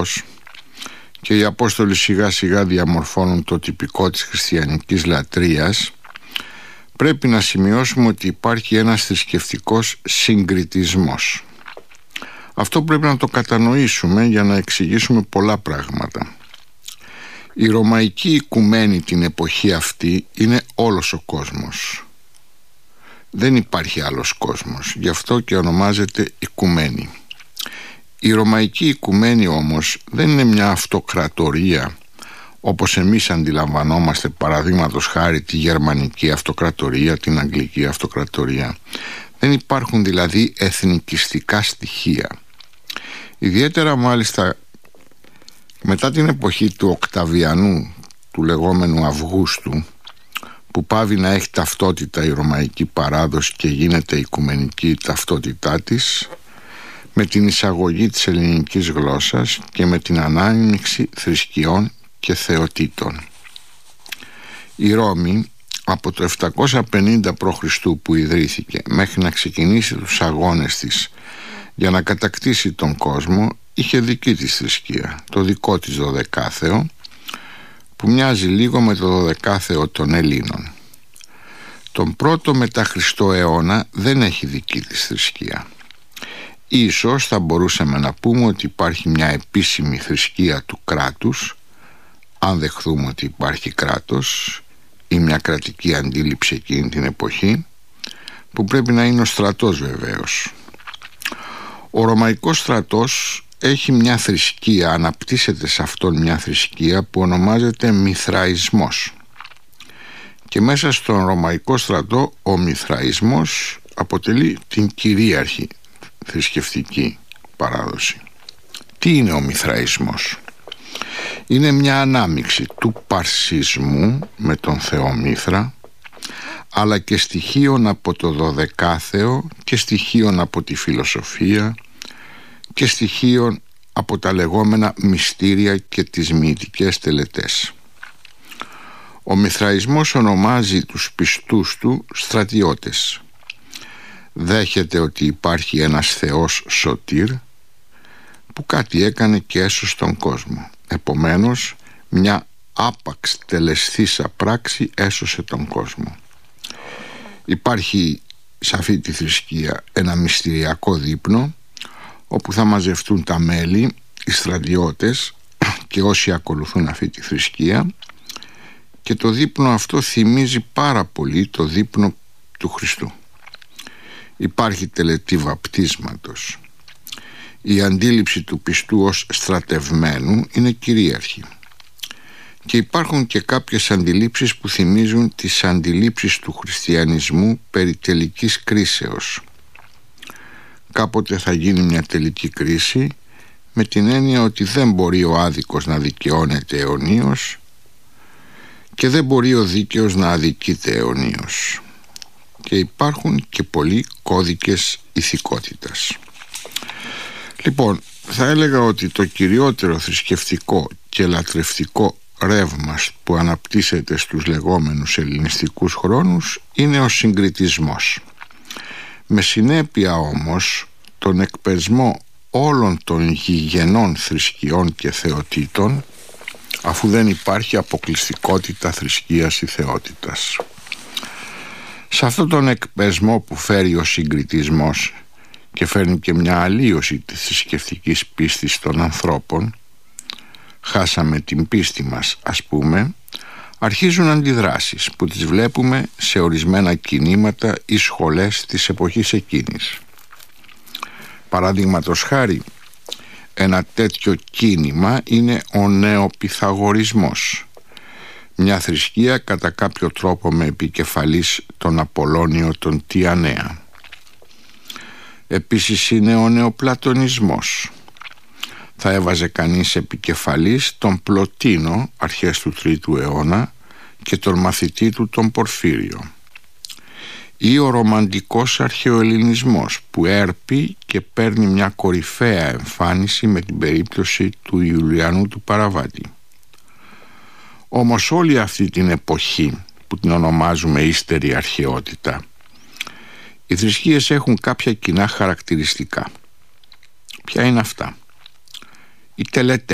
άνθρωπος και οι Απόστολοι σιγά σιγά διαμορφώνουν το τυπικό της χριστιανικής λατρείας, πρέπει να σημειώσουμε ότι υπάρχει ένας θρησκευτικός συγκριτισμός. Αυτό πρέπει να το κατανοήσουμε για να εξηγήσουμε πολλά πράγματα. Η ρωμαϊκή οικουμένη την εποχή αυτή είναι όλος ο κόσμος. Δεν υπάρχει άλλος κόσμος, γι' αυτό και ονομάζεται οικουμένη. Η ρωμαϊκή οικουμένη όμως δεν είναι μια αυτοκρατορία όπως εμείς αντιλαμβανόμαστε, παραδείγματος χάρη, τη γερμανική αυτοκρατορία, την αγγλική αυτοκρατορία. Δεν υπάρχουν δηλαδή εθνικιστικά στοιχεία. Ιδιαίτερα μάλιστα μετά την εποχή του Οκταβιανού, του λεγόμενου Αυγούστου, που πάβει να έχει ταυτότητα η ρωμαϊκή παράδοση και γίνεται οικουμενική η ταυτότητά της, με την εισαγωγή της ελληνικής γλώσσας και με την ανάμειξη θρησκειών και θεοτήτων. Η Ρώμη από το 750 π.Χ. που ιδρύθηκε μέχρι να ξεκινήσει τους αγώνες της για να κατακτήσει τον κόσμο, είχε δική της θρησκεία, το δικό της δωδεκάθεο, που μοιάζει λίγο με το δωδεκάθεο των Ελλήνων. Τον πρώτο μετά Χριστό αιώνα δεν έχει δική της θρησκεία. Ίσως θα μπορούσαμε να πούμε ότι υπάρχει μια επίσημη θρησκεία του κράτους, αν δεχθούμε ότι υπάρχει κράτος ή μια κρατική αντίληψη εκείνη την εποχή, που πρέπει να είναι ο στρατός βεβαίως. Ο ρωμαϊκός στρατός έχει μια θρησκεία, αναπτύσσεται σε αυτόν μια θρησκεία που ονομάζεται Μηθραϊσμός. Και μέσα στον ρωμαϊκό στρατό ο Μηθραϊσμός αποτελεί την κυρίαρχη θρησκευτική παράδοση. Τι είναι ο Μηθραϊσμός? Είναι μια ανάμειξη του παρσισμού με τον θεό Μήθρα, αλλά και στοιχείων από το δωδεκάθεο και στοιχείων από τη φιλοσοφία και στοιχείων από τα λεγόμενα μυστήρια και τις μυητικές τελετές. Ο Μηθραϊσμός ονομάζει τους πιστούς του στρατιώτες. Δέχεται ότι υπάρχει ένας θεός σωτήρ που κάτι έκανε και έσωσε τον κόσμο. Επομένως, μια άπαξ τελεσθήσα πράξη έσωσε τον κόσμο. Υπάρχει σε αυτή τη θρησκεία ένα μυστηριακό δείπνο όπου θα μαζευτούν τα μέλη, οι στρατιώτες και όσοι ακολουθούν αυτή τη θρησκεία, και το δείπνο αυτό θυμίζει πάρα πολύ το δείπνο του Χριστού. Υπάρχει τελετή βαπτίσματος. Η αντίληψη του πιστού ως στρατευμένου είναι κυρίαρχη. Και υπάρχουν και κάποιες αντιλήψεις που θυμίζουν τις αντιλήψεις του χριστιανισμού περί τελικής κρίσεως. Κάποτε θα γίνει μια τελική κρίση, με την έννοια ότι δεν μπορεί ο άδικος να δικαιώνεται αιωνίως και δεν μπορεί ο δίκαιος να αδικείται αιωνίως. Και υπάρχουν και πολλοί κώδικες ηθικότητας. Λοιπόν, θα έλεγα ότι το κυριότερο θρησκευτικό και λατρευτικό ρεύμα που αναπτύσσεται στους λεγόμενους ελληνιστικούς χρόνους είναι ο συγκριτισμός. Με συνέπεια όμως τον εκπεσμό όλων των γηγενών θρησκειών και θεοτήτων, αφού δεν υπάρχει αποκλειστικότητα θρησκείας ή θεότητας. Σε αυτόν τον εκπεσμό που φέρει ο συγκριτισμός και φέρνει και μια αλλίωση της θρησκευτικής πίστης των ανθρώπων, χάσαμε την πίστη μας ας πούμε, αρχίζουν αντιδράσεις που τις βλέπουμε σε ορισμένα κινήματα ή σχολές της εποχής εκείνης. Παραδείγματος χάρη, ένα τέτοιο κίνημα είναι ο νεοπυθαγορισμός, μια θρησκεία κατά κάποιο τρόπο με επικεφαλής τον Απολλώνιο τον Τιανέα. Επίσης είναι ο νεοπλατωνισμός. Θα έβαζε κανείς επικεφαλής τον Πλωτίνο αρχές του 3ου αιώνα και τον μαθητή του τον Πορφύριο. Ή ο ρομαντικός αρχαιοελληνισμός που έρπει και παίρνει μια κορυφαία εμφάνιση με την περίπτωση του Ιουλιανού του Παραβάτη. Όμως όλη αυτή την εποχή που την ονομάζουμε ύστερη αρχαιότητα, οι θρησκείες έχουν κάποια κοινά χαρακτηριστικά. Ποια είναι αυτά? Οι τελετές.